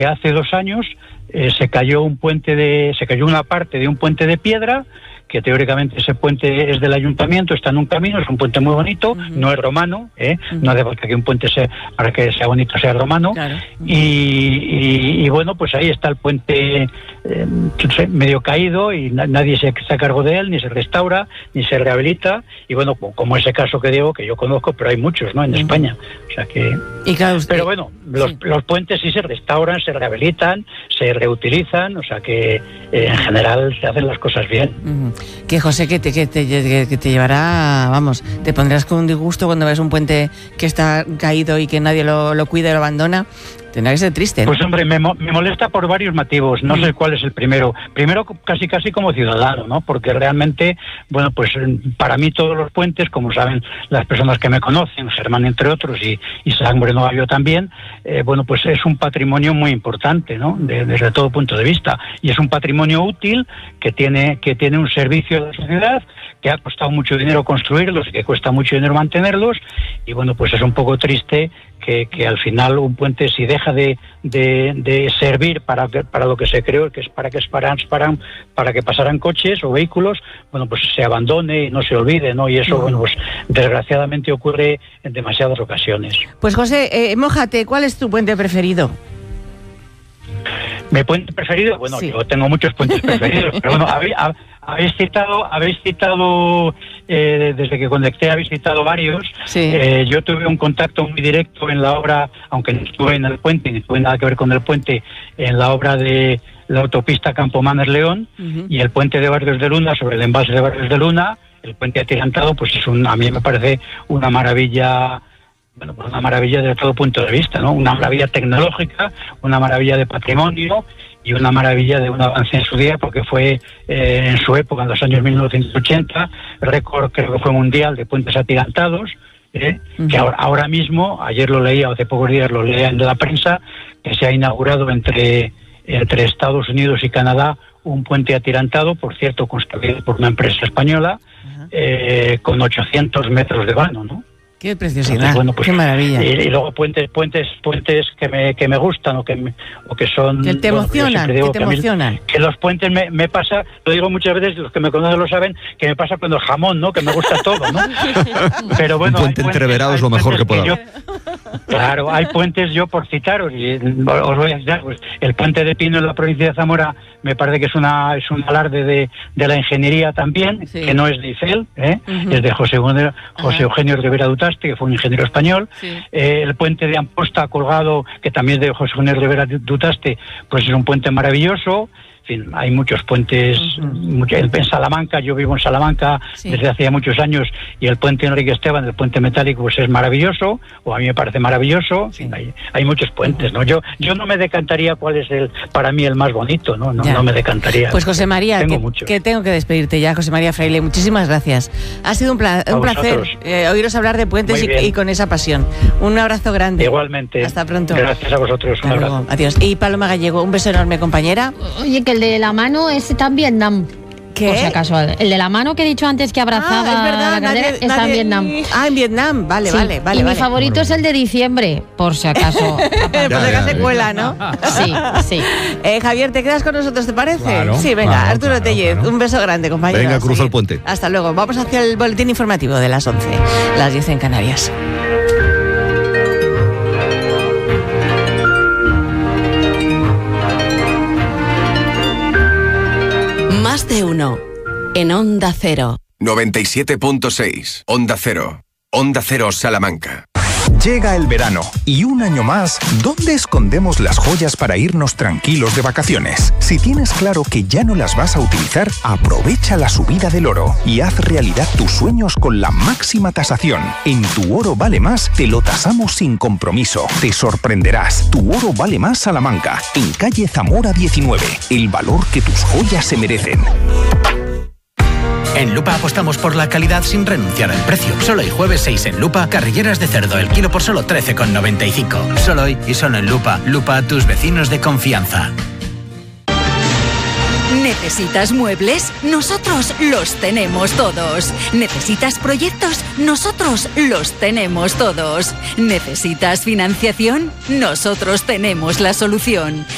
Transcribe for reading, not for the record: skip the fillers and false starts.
hace 2 años se cayó una parte de un puente de piedra, que teóricamente ese puente es del ayuntamiento, está en un camino, es un puente muy bonito, no es romano, no hace falta que un puente para que sea bonito sea romano, claro. Y bueno, pues ahí está el puente medio caído y nadie se hace cargo de él, ni se restaura, ni se rehabilita, y bueno, como ese caso que digo, que yo conozco, pero hay muchos, ¿no?, en España, o sea que... Y claro, pero bueno, los puentes sí se restauran, se rehabilitan, se reutilizan, o sea que en general se hacen las cosas bien. Que José, que te llevará, vamos, te pondrás con un disgusto cuando ves un puente que está caído y que nadie lo cuida y lo abandona. Tendrá que ser triste, ¿no? Pues hombre, me molesta por varios motivos, no sé cuál es el primero. Primero, casi como ciudadano, ¿no? Porque realmente, bueno, pues para mí todos los puentes, como saben las personas que me conocen, Germán entre otros y Sangre Nueva yo también, bueno, pues es un patrimonio muy importante, ¿no? Desde todo punto de vista. Y es un patrimonio útil que tiene un servicio de la sociedad, que ha costado mucho dinero construirlos y que cuesta mucho dinero mantenerlos, y bueno, pues es un poco triste que al final un puente, si deja de servir para lo que se creó, que es para que pasaran coches o vehículos, bueno, pues se abandone y no se olvide, ¿no? Y eso, bueno, pues desgraciadamente ocurre en demasiadas ocasiones. Pues José, mójate, ¿cuál es tu puente preferido? ¿Mi puente preferido? Bueno, sí. Yo tengo muchos puentes preferidos, pero bueno, habéis citado desde que conecté, habéis citado varios. Sí. Yo tuve un contacto muy directo en la obra, aunque no estuve en el puente, ni tuve nada que ver con el puente, en la obra de la autopista Campomanes-León, y el puente de Barrios de Luna, sobre el embalse de Barrios de Luna, el puente atirantado, pues a mí me parece una maravilla. Bueno, pues una maravilla desde todo punto de vista, ¿no? Una maravilla tecnológica, una maravilla de patrimonio y una maravilla de un avance en su día, porque fue en su época, en los años 1980, récord, creo que fue mundial, de puentes atirantados, que ahora mismo, ayer lo leía, hace pocos días lo leía en la prensa, que se ha inaugurado entre Estados Unidos y Canadá un puente atirantado, por cierto, construido por una empresa española, con 800 metros de vano, ¿no? Qué preciosidad. Entonces, bueno, pues, qué maravilla. Y luego puentes que me gustan o que son... Que te emocionan, que los puentes me pasa, lo digo muchas veces, los que me conocen lo saben, que me pasa con el jamón, ¿no? Que me gusta todo, ¿no? Pero bueno, un puente entreverado es lo mejor que pueda haber. Claro, hay puentes, yo por citaros, y os voy a citar, pues el puente de Pino en la provincia de Zamora me parece que es un alarde de la ingeniería también, sí. Que no es de ICEL, es de José Eugenio Rivera Dutaste, que fue un ingeniero español. Sí. El puente de Amposta colgado, que también es de José Eugenio Rivera Dutaste, pues es un puente maravilloso. En fin, hay muchos puentes, en Salamanca, yo vivo en Salamanca desde hace ya muchos años, y el puente Enrique Esteban, el puente metálico, pues es maravilloso, o a mí me parece maravilloso. En fin, hay muchos puentes, ¿no? Yo no me decantaría cuál es para mí el más bonito, ¿no? No me decantaría. Pues José María, que tengo que despedirte ya, José María Fraile, muchísimas gracias. Ha sido un placer oíros hablar de puentes y con esa pasión. Un abrazo grande. Igualmente. Hasta pronto. Gracias a vosotros. Un abrazo. Adiós. Y Paloma Gallego, un beso enorme, compañera. Oye, que el de la mano está en Vietnam. ¿Qué? Por si acaso, el de la mano que he dicho antes que abrazaba es verdad, la cadera está en Vietnam. En Vietnam, vale. Y mi favorito es el de diciembre, por si acaso. Por si acaso cuela, ¿no? Sí. Javier, ¿te quedas con nosotros, te parece? Claro, sí, venga, Arturo Tellez, un beso grande, compañero. Venga, cruza el puente. Hasta luego. Vamos hacia el boletín informativo de las 11, las 10 en Canarias. Más de uno. En Onda Cero. 97.6. Onda Cero. Onda Cero Salamanca. Llega el verano y un año más, ¿dónde escondemos las joyas para irnos tranquilos de vacaciones? Si tienes claro que ya no las vas a utilizar, aprovecha la subida del oro y haz realidad tus sueños con la máxima tasación. En Tu Oro Vale Más te lo tasamos sin compromiso. Te sorprenderás. Tu Oro Vale Más Salamanca, en calle Zamora 19. El valor que tus joyas se merecen. En Lupa apostamos por la calidad sin renunciar al precio. Solo hoy jueves 6 en Lupa, carrilleras de cerdo, el kilo por solo 13,95. Solo hoy y solo en Lupa. Lupa, tus vecinos de confianza. ¿Necesitas muebles? Nosotros los tenemos todos. ¿Necesitas proyectos? Nosotros los tenemos todos. ¿Necesitas financiación? Nosotros tenemos la solución.